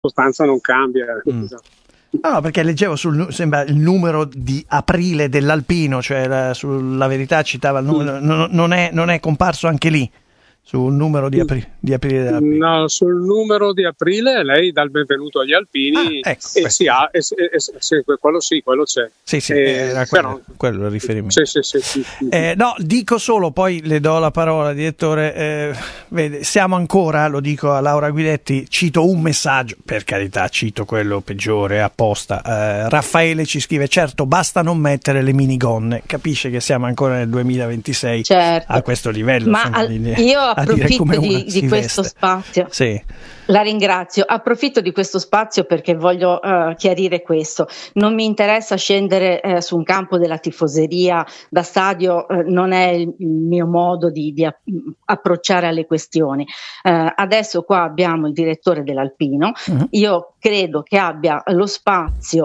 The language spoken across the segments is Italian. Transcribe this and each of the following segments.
sostanza non cambia. No, perché leggevo sembra il numero di aprile dell'alpino, cioè sulla Verità citava il numero, non è comparso anche lì sul numero di aprile dell'alpino. No, sul numero di aprile lei dà il benvenuto agli alpini, ecco, quello c'è. Sì, era quello il riferimento. Sì. No, dico solo, poi le do la parola, direttore. Vede, siamo ancora, lo dico a Laura Guidetti, cito un messaggio, per carità, cito quello peggiore apposta. Raffaele ci scrive: certo, basta non mettere le minigonne. Capisce che siamo ancora nel 2026, certo, a questo livello. Ma io approfitto di questo spazio. Sì. La ringrazio. Approfitto di questo spazio perché voglio chiarire questo. Non mi interessa scendere su un campo della tifoseria da stadio, non è il mio modo di approcciare alle questioni. Adesso qua abbiamo il direttore dell'Alpino. Io credo che abbia lo spazio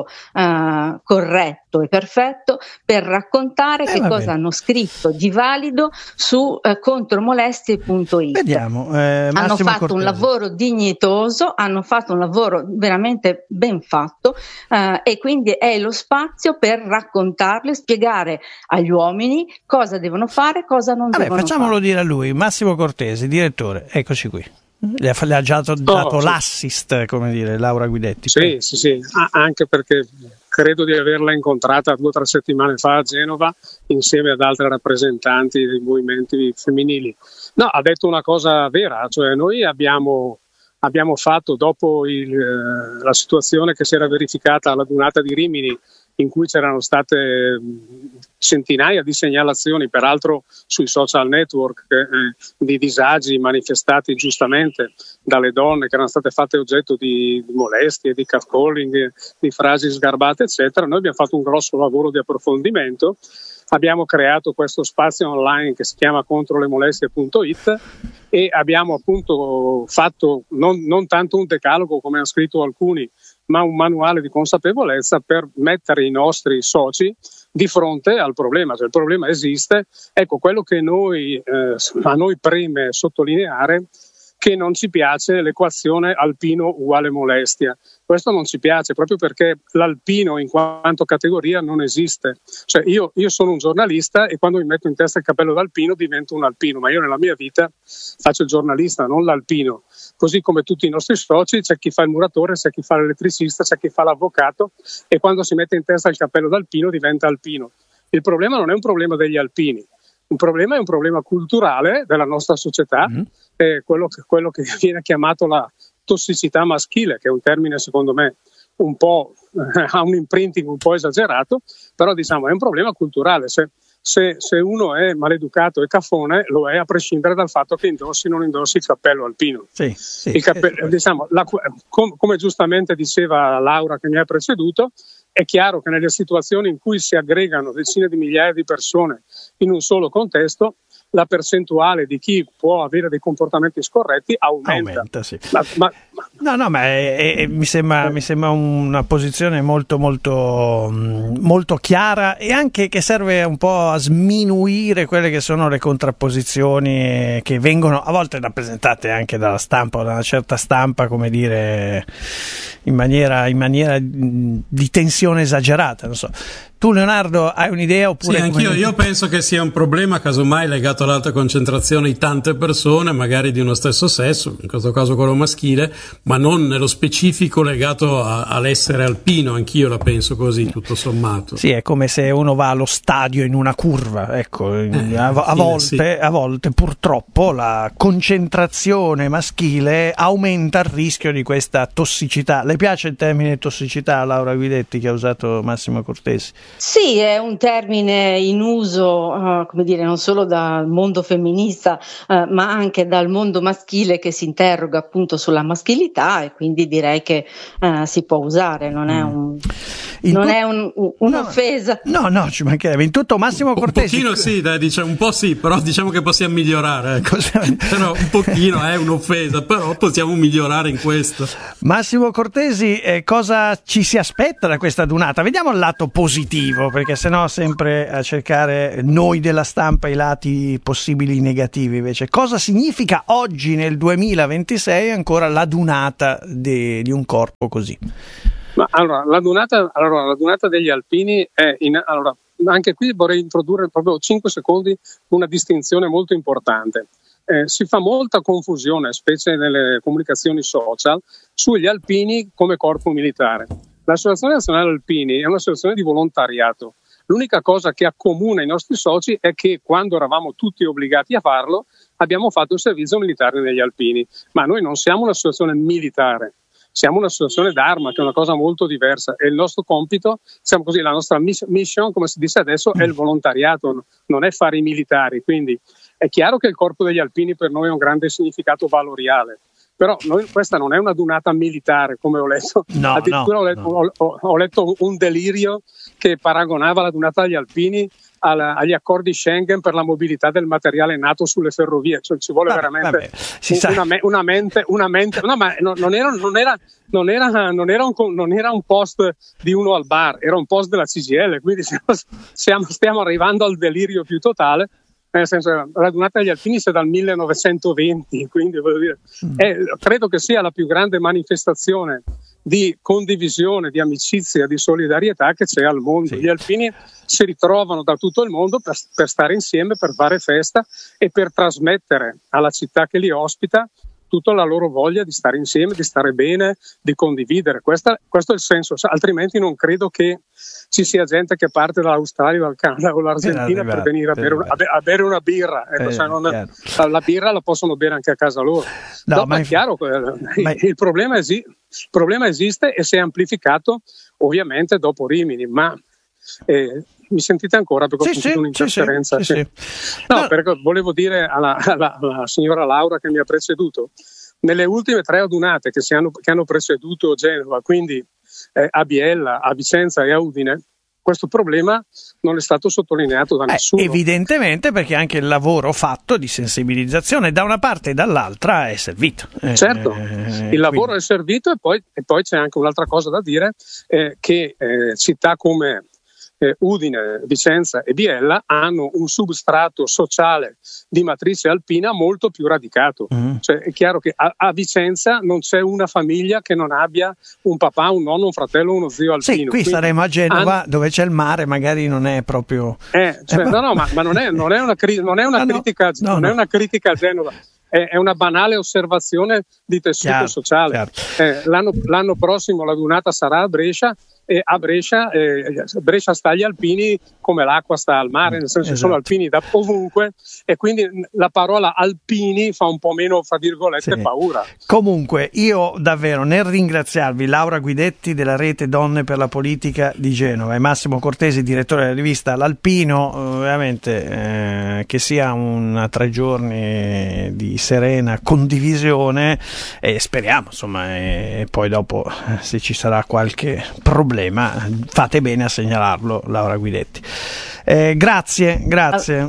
corretto e perfetto per raccontare cosa hanno scritto di valido su contromolestie.it. Vediamo. Hanno fatto un lavoro dignitoso, hanno fatto un lavoro veramente ben fatto, e quindi è lo spazio per raccontarlo e spiegare agli uomini cosa devono fare, cosa non devono fare. Facciamolo dire a lui. Massimo Cortesi, direttore, eccoci qui. Le ha già dato l'assist, come dire, Laura Guidetti. Sì, anche perché credo di averla incontrata 2 o 3 settimane fa a Genova insieme ad altre rappresentanti dei movimenti femminili. No, ha detto una cosa vera, cioè noi abbiamo fatto, dopo la situazione che si era verificata alla Dunata di Rimini, in cui c'erano state centinaia di segnalazioni, peraltro sui social network, di disagi manifestati giustamente dalle donne che erano state fatte oggetto di molestie, di catcalling, di frasi sgarbate, eccetera. Noi abbiamo fatto un grosso lavoro di approfondimento, abbiamo creato questo spazio online che si chiama controlemolestie.it e abbiamo appunto fatto non tanto un decalogo come hanno scritto alcuni, ma un manuale di consapevolezza per mettere i nostri soci di fronte al problema. Cioè, il problema esiste. Ecco, quello che a noi preme sottolineare che non ci piace l'equazione alpino uguale molestia. Questo non ci piace proprio perché l'alpino in quanto categoria non esiste. Cioè io sono un giornalista e quando mi metto in testa il cappello d'alpino divento un alpino, ma io nella mia vita faccio il giornalista, non l'alpino. Così come tutti i nostri soci, c'è chi fa il muratore, c'è chi fa l'elettricista, c'è chi fa l'avvocato e quando si mette in testa il cappello d'alpino diventa alpino. Il problema non è un problema degli alpini. Un problema è un problema culturale della nostra società, quello che viene chiamato la tossicità maschile, che è un termine secondo me un po' ha un imprinting un po' esagerato, però diciamo è un problema culturale. Se uno è maleducato e cafone, lo è a prescindere dal fatto che indossi o non indossi il cappello alpino. Diciamo, come giustamente diceva Laura che mi ha preceduto, è chiaro che nelle situazioni in cui si aggregano decine di migliaia di persone in un solo contesto, la percentuale di chi può avere dei comportamenti scorretti aumenta. Sì. Mi sembra una posizione molto molto molto chiara e anche che serve un po' a sminuire quelle che sono le contrapposizioni che vengono a volte rappresentate anche dalla stampa o da una certa stampa, come dire, in maniera di tensione esagerata. Non so. Tu, Leonardo, hai un'idea oppure? Sì, anch'io. Io penso che sia un problema casomai legato all'alta concentrazione di tante persone, magari di uno stesso sesso, in questo caso quello maschile, ma non nello specifico legato all'essere alpino. Anch'io la penso così, tutto sommato. Sì, è come se uno va allo stadio in una curva, ecco, a volte purtroppo la concentrazione maschile aumenta il rischio di questa tossicità. Le piace il termine tossicità, Laura Guidetti, che ha usato Massimo Cortesi? Sì, è un termine in uso, come dire, non solo dal mondo femminista, ma anche dal mondo maschile che si interroga appunto sulla maschilità e quindi direi che si può usare, non è un... non è un'offesa. No, ci mancherebbe. In tutto Massimo Cortesi. Un pochino sì, dai, diciamo, un po' sì, però diciamo che possiamo migliorare. Ecco. Però un pochino è un'offesa, però possiamo migliorare in questo. Massimo Cortesi, cosa ci si aspetta da questa adunata? Vediamo il lato positivo, perché sennò sempre a cercare noi della stampa i lati possibili negativi. Invece, cosa significa oggi nel 2026 ancora l'adunata di un corpo così? Ma allora, l'adunata degli alpini è anche qui vorrei introdurre proprio 5 secondi una distinzione molto importante. Si fa molta confusione, specie nelle comunicazioni social, sugli alpini come corpo militare. L'Associazione Nazionale Alpini è un'associazione di volontariato. L'unica cosa che accomuna i nostri soci è che quando eravamo tutti obbligati a farlo abbiamo fatto il servizio militare negli alpini, ma noi non siamo un'associazione militare. Siamo un'associazione d'arma, che è una cosa molto diversa, e il nostro compito, diciamo così, la nostra mission, come si dice adesso, è il volontariato, non è fare i militari. Quindi è chiaro che il corpo degli alpini per noi ha un grande significato valoriale, però questa non è una adunata militare, come ho letto. Addirittura ho letto un delirio che paragonava l'adunata degli alpini agli accordi Schengen per la mobilità del materiale NATO sulle ferrovie, cioè ci vuole veramente una mente. No, ma non era un post di uno al bar, era un post della CGIL, quindi stiamo arrivando al delirio più totale. Nel senso, la adunata degli alpini è dal 1920, quindi voglio dire, credo che sia la più grande manifestazione di condivisione, di amicizia, di solidarietà che c'è al mondo. Sì. Gli alpini si ritrovano da tutto il mondo per stare insieme, per fare festa e per trasmettere alla città che li ospita tutta la loro voglia di stare insieme, di stare bene, di condividere. Questo è il senso, altrimenti non credo che ci sia gente che parte dall'Australia, dal Canada o dall'Argentina per venire a bere una birra. La birra la possono bere anche a casa loro. Ma è chiaro, il problema esiste e si è amplificato ovviamente dopo Rimini, ma mi sentite ancora? Perché ho sentito un'interferenza. Sì. No, perché volevo dire alla signora Laura che mi ha preceduto, nelle ultime 3 adunate che hanno preceduto Genova, quindi a Biella, a Vicenza e a Udine, questo problema non è stato sottolineato da nessuno. Evidentemente, perché anche il lavoro fatto di sensibilizzazione da una parte e dall'altra è servito. Certo, il lavoro è servito e poi c'è anche un'altra cosa da dire, che città come Udine, Vicenza e Biella hanno un substrato sociale di matrice alpina molto più radicato. Cioè, è chiaro che a Vicenza non c'è una famiglia che non abbia un papà, un nonno, un fratello, uno zio alpino. Sì, qui saremo a Genova dove c'è il mare, magari non è proprio. Ma non è una critica a Genova. È una banale osservazione di tessuto sociale. L'anno prossimo l'adunata sarà a Brescia, e a Brescia sta agli alpini come l'acqua sta al mare, nel senso che sono alpini da ovunque, e quindi la parola alpini fa un po' meno, fra virgolette, paura. Comunque io davvero, nel ringraziarvi Laura Guidetti della Rete Donne per la Politica di Genova e Massimo Cortesi, direttore della rivista L'Alpino, veramente che sia 3 giorni di serena condivisione, e speriamo insomma, e poi dopo se ci sarà qualche problema fate bene a segnalarlo, Laura Guidetti. Grazie per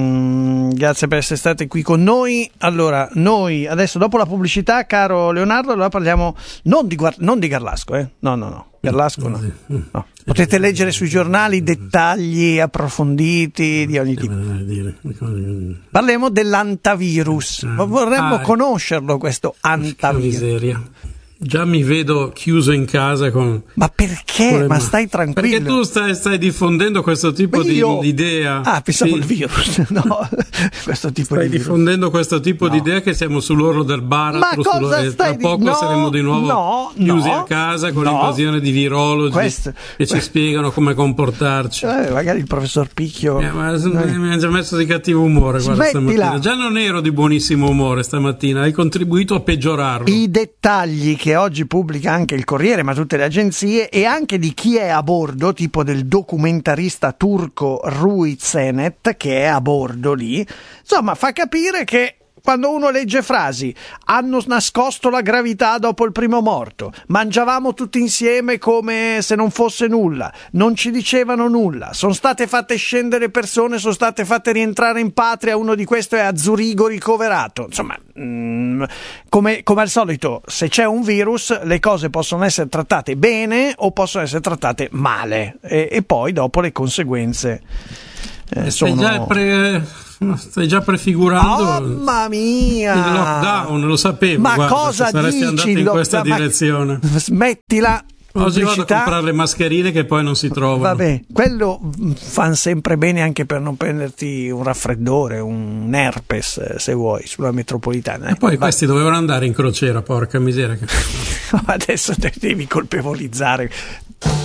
essere state qui con noi. Allora, noi adesso dopo la pubblicità, caro Leonardo, allora parliamo non di Garlasco, no. Garlasco no. Potete leggere sui giornali dettagli approfonditi di ogni tipo. Parliamo dell'antavirus. Vorremmo conoscerlo, questo antavirus. Miseria. Già mi vedo chiuso in casa con. Ma perché? Ma stai tranquillo. Perché tu stai diffondendo questo tipo di idea. Pensavo il virus. No, questo tipo stai diffondendo questo tipo di idea che siamo sull'orlo del baratro. Tra poco saremo di nuovo chiusi a casa con l'invasione di virologi che ci spiegano come comportarci. Magari il professor Picchio. Mi ha già messo di cattivo umore. Guarda, stamattina. Già non ero di buonissimo umore stamattina. Hai contribuito a peggiorarlo. I dettagli che oggi pubblica anche il Corriere, ma tutte le agenzie, e anche di chi è a bordo, tipo del documentarista turco Rui Zenet che è a bordo lì, insomma fa capire che quando uno legge frasi, hanno nascosto la gravità dopo il primo morto, mangiavamo tutti insieme come se non fosse nulla, non ci dicevano nulla, sono state fatte scendere persone, sono state fatte rientrare in patria, uno di questi è a Zurigo ricoverato. Insomma, come al solito, se c'è un virus le cose possono essere trattate bene o possono essere trattate male, e poi dopo le conseguenze stai già prefigurando mamma mia, il lockdown, lo sapevo. Ma guarda, cosa saresti dici? andato in questa direzione. Smettila. Oggi vado a comprare le mascherine che poi non si trovano. Vabbè, quello fanno sempre bene anche per non prenderti un raffreddore, un herpes, se vuoi, sulla metropolitana. E poi questi dovevano andare in crociera, porca miseria. Adesso te devi colpevolizzare.